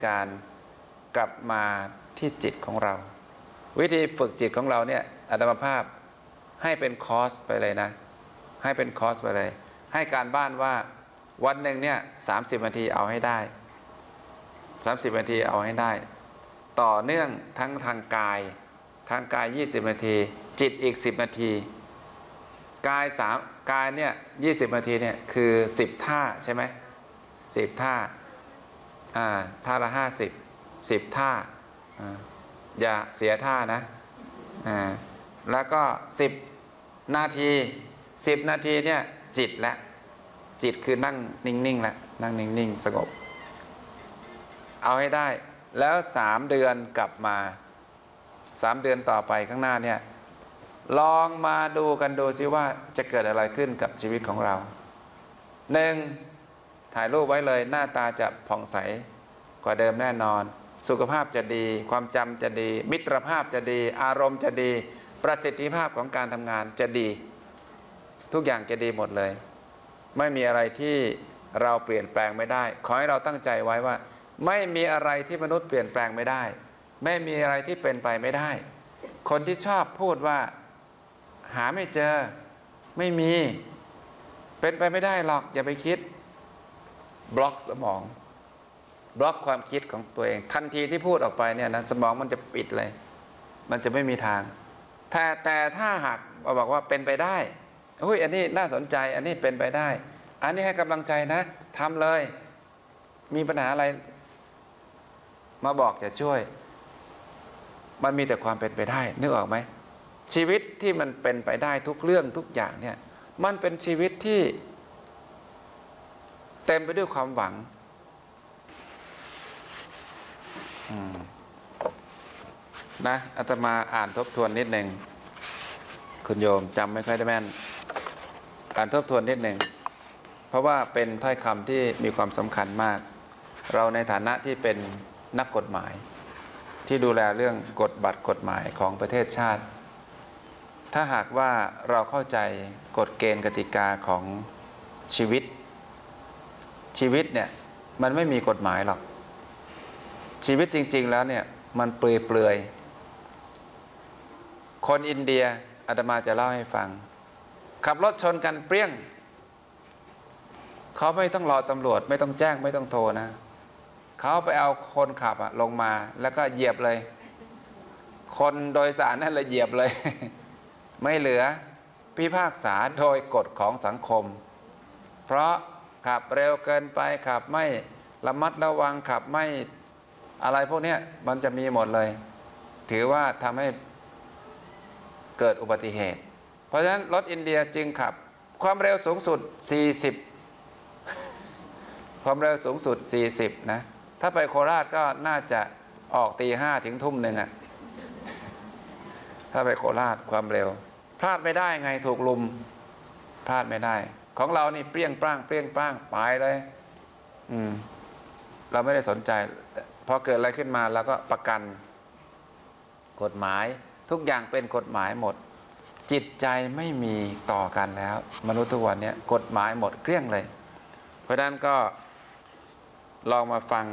การกลับมาที่จิตของเรา วิธีฝึกจิตของเราเนี่ยอาตมาภาพให้เป็นคอร์สไปเลยนะให้เป็นคอร์สไปเลยให้การบ้านว่าวันหนึ่งเนี่ย30 นาทีเอาให้ได้30 นาทีเอาให้ได้ต่อเนื่องทั้งทางกาย20 นาทีจิตอีก10 นาทีกายเนี่ย20 นาทีเนี่ยคือ10 ท่าใช่ไหม10 ท่าท่าละ50 ท่าอย่าเสียท่านะแล้วก็10 นาที10 นาทีเนี่ยจิตและจิตคือนั่งนิ่งๆแล้วนั่งนิ่งๆสงบเอาให้ได้แล้ว3 เดือนกลับมา3 เดือนต่อไปข้างหน้าเนี่ยลองมาดูซิว่าจะเกิดอะไรขึ้นกับชีวิตของเรา1ถ่ายรูปไว้เลยหน้าตาจะผ่องใสกว่าเดิมแน่นอนสุขภาพจะดีความจำจะดีมิตรภาพจะดีอารมณ์จะดีประสิทธิภาพของการทำงานจะดีทุกอย่างจะดีหมดเลยไม่มีอะไรที่เราเปลี่ยนแปลงไม่ได้ขอให้เราตั้งใจไว้ว่าไม่มีอะไรที่มนุษย์เปลี่ยนแปลงไม่ได้ไม่มีอะไรที่เป็นไปไม่ได้คนที่ชอบพูดว่าหาไม่เจอไม่มีเป็นไปไม่ได้หรอกอย่าไปคิดบล็อกสมองบล็อกความคิดของตัวเองทันทีที่พูดออกไปเนี่ยนะสมองมันจะปิดเลยมันจะไม่มีทางแต่ถ้าหากบอกว่าเป็นไปได้อุ้ยอันนี้น่าสนใจอันนี้เป็นไปได้อันนี้ให้กำลังใจนะทำเลยมีปัญหาอะไรมาบอกจะช่วยมันมีแต่ความเป็นไปได้นึกออกไหมชีวิตที่มันเป็นไปได้ทุกเรื่องทุกอย่างเนี่ยมันเป็นชีวิตที่เต็มไปด้วยความหวังนะอาตมาอ่านทบทวนนิดหนึ่งคุณโยมจำไม่ค่อยได้แม่นอ่านทบทวนนิดหนึ่งเพราะว่าเป็นถ้อยคำที่มีความสำคัญมากเราในฐานะที่เป็นนักกฎหมายที่ดูแลเรื่องกฎบัตรกฎหมายของประเทศชาติถ้าหากว่าเราเข้าใจกฎเกณฑ์กติกาของชีวิตเนี่ยมันไม่มีกฎหมายหรอกชีวิตจริงๆแล้วเนี่ยมันเปลือยคนอินเดียอาตมาจะเล่าให้ฟังขับรถชนกันเปรี้ยงเขาไม่ต้องรอตำรวจไม่ต้องแจ้งไม่ต้องโทรนะเขาไปเอาคนขับลงมาแล้วก็เหยียบเลยคนโดยสารนั่นเลยเหยียบเลย ไม่เหลือพิพากษาโดยกฎของสังคมเพราะขับเร็วเกินไปขับไม่ระมัดระวังขับไม่อะไรพวกนี้มันจะมีหมดเลยถือว่าทำให้เกิดอุบัติเหตุเพราะฉะนั้นรถอินเดียจึงขับความเร็วสูงสุด40ความเร็วสูงสุด40นะถ้าไปโคราชก็น่าจะออกตี 5 ถึง ทุ่ม 1ถ้าไปโคราชความเร็วพลาดไม่ได้ไงถูกลุมพลาดไม่ได้ของเรานี่เปรี้ยงปร้างไปเลยเราไม่ได้สนใจพอเกิดอะไรขึ้นมาเราก็ประกันกฎหมายทุกอย่างเป็นกฎหมายหมดจิตใจไม่มีต่อกันแล้วมนุษย์ทุกวันนี้กฎหมายหมดเกลี้ยงเลยเพราะฉะนั้นก็ลองมาฟัง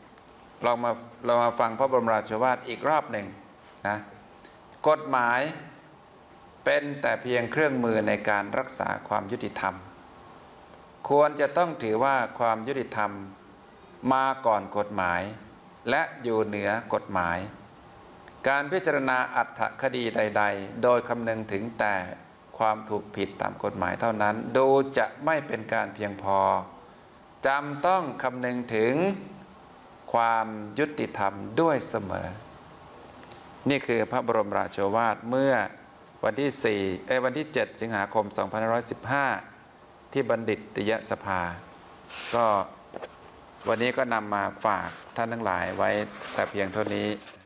พระบรมราโชวาทอีกรอบหนึ่งนะกฎหมายเป็นแต่เพียงเครื่องมือในการรักษาความยุติธรรมควรจะต้องถือว่าความยุติธรรมมาก่อนกฎหมายและอยู่เหนือกฎหมายการพิจารณาอรรถคดีใดๆโดยคำนึงถึงแต่ความถูกผิดตามกฎหมายเท่านั้นดูจะไม่เป็นการเพียงพอจำต้องคำนึงถึงความยุติธรรมด้วยเสมอนี่คือพระบรมราโชวาทเมื่อวันที่7 สิงหาคม 2515ที่บัณฑิตยสภาก็วันนี้ก็นำมาฝากท่านทั้งหลายไว้แต่เพียงเท่านี้